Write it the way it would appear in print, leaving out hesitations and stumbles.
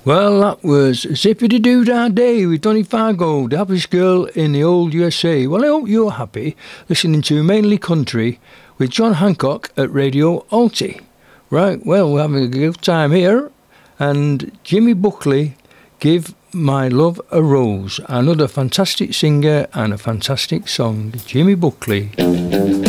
Well, that was Zippity Doo Dah Day with Donny Fargo, the happiest girl in the old USA. Well, I hope you're happy listening to Mainly Country with John Hancock at Radio Alti. Right, well, we're having a good time here. And Jimmy Buckley, Give My Love a Rose. Another fantastic singer and a fantastic song. Jimmy Buckley.